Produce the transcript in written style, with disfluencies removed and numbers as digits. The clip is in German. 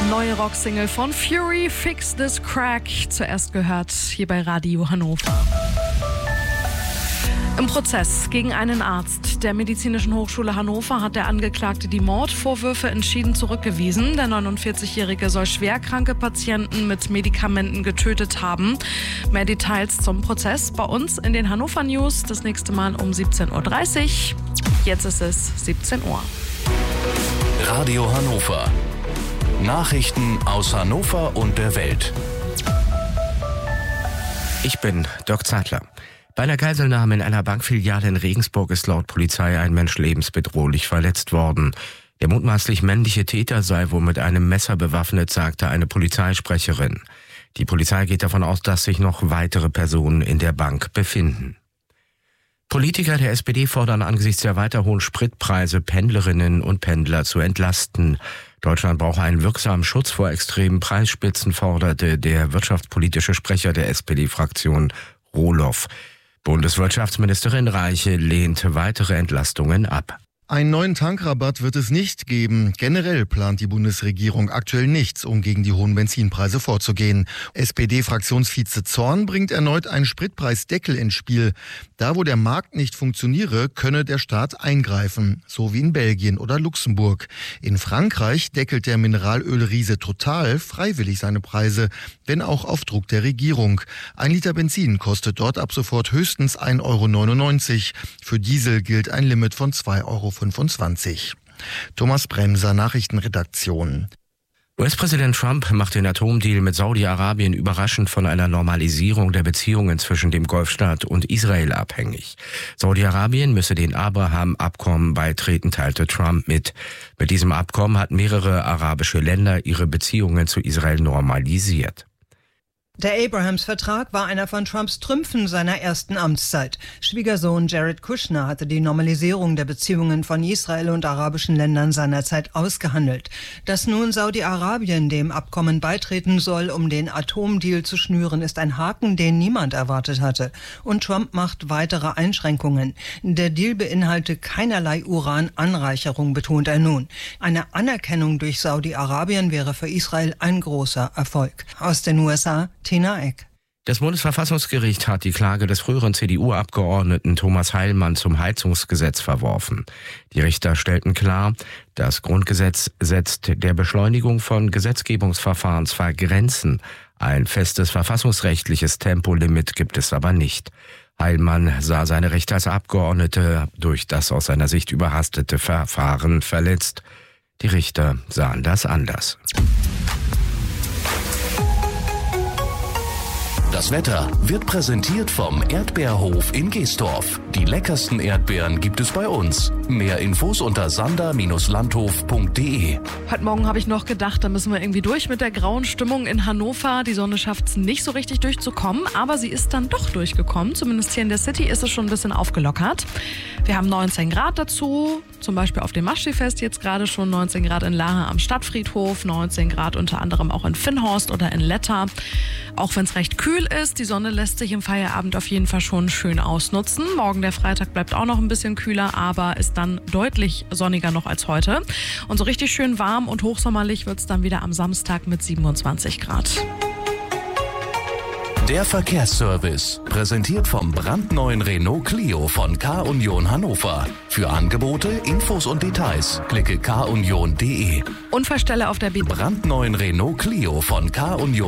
Neue Rocksingle von Fury, Fix This Crack, zuerst gehört hier bei Radio Hannover. Im Prozess gegen einen Arzt der Medizinischen Hochschule Hannover hat der Angeklagte die Mordvorwürfe entschieden zurückgewiesen. Der 49-Jährige soll schwerkranke Patienten mit Medikamenten getötet haben. Mehr Details zum Prozess bei uns in den Hannover News. Das nächste Mal um 17.30 Uhr. Jetzt ist es 17 Uhr. Radio Hannover. Nachrichten aus Hannover und der Welt. Ich bin Dirk Zeitler. Bei einer Geiselnahme in einer Bankfiliale in Regensburg ist laut Polizei ein Mensch lebensbedrohlich verletzt worden. Der mutmaßlich männliche Täter sei wohl mit einem Messer bewaffnet, sagte eine Polizeisprecherin. Die Polizei geht davon aus, dass sich noch weitere Personen in der Bank befinden. Politiker der SPD fordern angesichts der weiter hohen Spritpreise Pendlerinnen und Pendler zu entlasten. Deutschland brauche einen wirksamen Schutz vor extremen Preisspitzen, forderte der wirtschaftspolitische Sprecher der SPD-Fraktion Rohloff. Bundeswirtschaftsministerin Reiche lehnt weitere Entlastungen ab. Einen neuen Tankrabatt wird es nicht geben. Generell plant die Bundesregierung aktuell nichts, um gegen die hohen Benzinpreise vorzugehen. SPD-Fraktionsvize Zorn bringt erneut einen Spritpreisdeckel ins Spiel. Da, wo der Markt nicht funktioniere, könne der Staat eingreifen, so wie in Belgien oder Luxemburg. In Frankreich deckelt der Mineralölriese Total freiwillig seine Preise, wenn auch auf Druck der Regierung. 1 Liter Benzin kostet dort ab sofort höchstens 1,99 €. Für Diesel gilt ein Limit von 2,25 €. Thomas Bremser, Nachrichtenredaktion. US-Präsident Trump macht den Atomdeal mit Saudi-Arabien überraschend von einer Normalisierung der Beziehungen zwischen dem Golfstaat und Israel abhängig. Saudi-Arabien müsse den Abraham-Abkommen beitreten, teilte Trump mit. Mit diesem Abkommen hatten mehrere arabische Länder ihre Beziehungen zu Israel normalisiert. Der Abrahams-Vertrag war einer von Trumps Trümpfen seiner ersten Amtszeit. Schwiegersohn Jared Kushner hatte die Normalisierung der Beziehungen von Israel und arabischen Ländern seinerzeit ausgehandelt. Dass nun Saudi-Arabien dem Abkommen beitreten soll, um den Atomdeal zu schnüren, ist ein Haken, den niemand erwartet hatte. Und Trump macht weitere Einschränkungen. Der Deal beinhalte keinerlei Urananreicherung, betont er nun. Eine Anerkennung durch Saudi-Arabien wäre für Israel ein großer Erfolg. Aus den USA, Tina Eck. Das Bundesverfassungsgericht hat die Klage des früheren CDU-Abgeordneten Thomas Heilmann zum Heizungsgesetz verworfen. Die Richter stellten klar, das Grundgesetz setzt der Beschleunigung von Gesetzgebungsverfahren zwar Grenzen, ein festes verfassungsrechtliches Tempolimit gibt es aber nicht. Heilmann sah seine Rechte als Abgeordnete durch das aus seiner Sicht überhastete Verfahren verletzt. Die Richter sahen das anders. Das Wetter wird präsentiert vom Erdbeerhof in Geesdorf. Die leckersten Erdbeeren gibt es bei uns. Mehr Infos unter sander-landhof.de. Heute Morgen habe ich noch gedacht, da müssen wir irgendwie durch mit der grauen Stimmung in Hannover. Die Sonne schafft es nicht so richtig durchzukommen, aber sie ist dann doch durchgekommen. Zumindest hier in der City ist es schon ein bisschen aufgelockert. Wir haben 19 Grad dazu, zum Beispiel auf dem Maschsee-Fest jetzt gerade schon 19 Grad in Lahe am Stadtfriedhof, 19 Grad unter anderem auch in Finnhorst oder in Letter. Auch wenn es recht kühl ist, die Sonne lässt sich im Feierabend auf jeden Fall schon schön ausnutzen. Morgen der Freitag bleibt auch noch ein bisschen kühler, aber ist dann deutlich sonniger noch als heute. Und so richtig schön warm und hochsommerlich wird es dann wieder am Samstag mit 27 Grad. Der Verkehrsservice, präsentiert vom brandneuen Renault Clio von K-Union Hannover. Für Angebote, Infos und Details klicke kunion.de. Unfallstelle auf der brandneuen Renault Clio von K-Union